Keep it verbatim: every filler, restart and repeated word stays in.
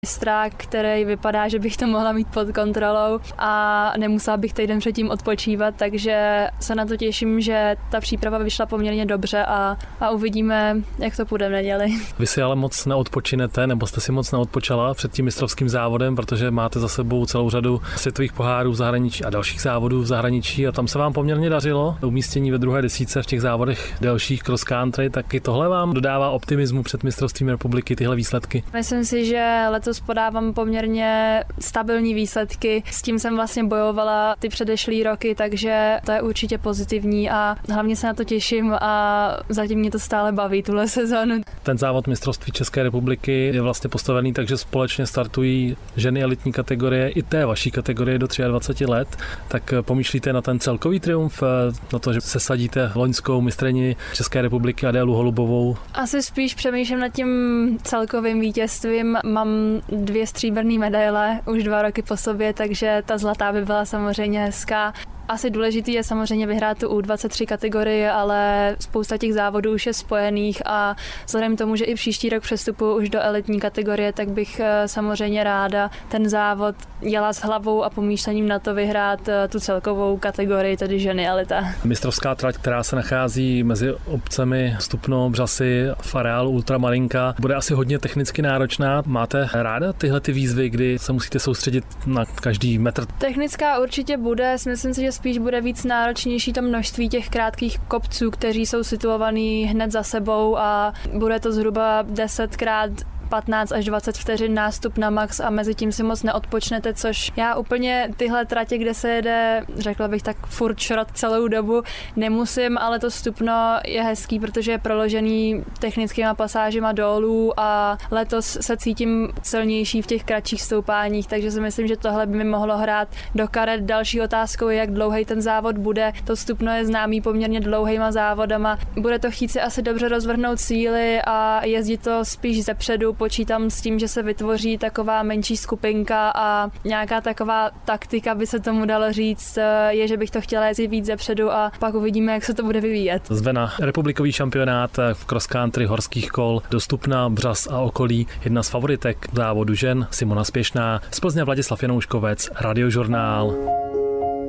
Mistra, který vypadá, že bych to mohla mít pod kontrolou a nemusela bych týden předtím odpočívat, takže se na to těším, že ta příprava vyšla poměrně dobře a, a uvidíme, jak to půjde v neděli. Vy si ale moc neodpočinete, nebo jste si moc neodpočala před tím mistrovským závodem, protože máte za sebou celou řadu světových pohárů v zahraničí a dalších závodů v zahraničí a tam se vám poměrně dařilo. Umístění ve druhé desítce v těch závodech delších cross country, tak i tohle vám dodává optimismu před mistrovstvím republiky, tyhle výsledky. Myslím si, že letos podávám poměrně stabilní výsledky. S tím jsem vlastně bojovala ty předešlý roky, takže to je určitě pozitivní a hlavně se na to těším a zatím mě to stále baví tuhle sezónu. Ten závod mistrovství České republiky je vlastně postavený, takže společně startují ženy elitní kategorie i té vaší kategorie do dvacet tři let. Tak pomýšlíte na ten celkový triumf, na to, že se sadíte loňskou mistryni České republiky Adélu Holubovou? Asi spíš přemýšlím nad tím celkovým vítězstvím. Mám dvě stříbrné medaile už dva roky po sobě, takže ta zlatá by byla samozřejmě hezká. Asi důležitý je samozřejmě vyhrát tu U dvacet tři kategorii, ale spousta těch závodů už je spojených a vzhledem k tomu, že i příští rok přestupuji už do elitní kategorie, tak bych samozřejmě ráda ten závod jela s hlavou a pomýšlením na to vyhrát tu celkovou kategorii, tedy ženy elita. Mistrovská trať, která se nachází mezi obcemi Stupno, Břasy v areálu Ultramarinka, bude asi hodně technicky náročná. Máte ráda tyhle ty výzvy, kdy se musíte soustředit na každý metr? Technická určitě bude, myslím si, že spíš bude víc náročnější to množství těch krátkých kopců, kteří jsou situovaný hned za sebou a bude to zhruba desetkrát patnáct až dvacet vteřin nástup na max a mezi tím si moc neodpočnete, což já úplně tyhle tratě, kde se jede, řekla bych tak furt šrot celou dobu, nemusím, ale to Stupno je hezký, protože je proložený technickýma pasážima dolů a letos se cítím silnější v těch kratších stoupáních, takže si myslím, že tohle by mi mohlo hrát do karet. Další otázkou je, jak dlouhý ten závod bude. To Stupno je známý poměrně dlouhýma závodama. Bude to chtít si asi dobře rozvrhnout síly a jezdit to spíš zepředu. Počítám s tím, že se vytvoří taková menší skupinka a nějaká taková taktika, by se tomu dalo říct, je, že bych to chtěla jezdit víc zepředu a pak uvidíme, jak se to bude vyvíjet. Zve na republikový šampionát v cross country horských kol do Stupna, Břas a okolí jedna z favoritek závodu žen Simona Spěšná, z Plzně Vladislav Janouškovec, Radiožurnál.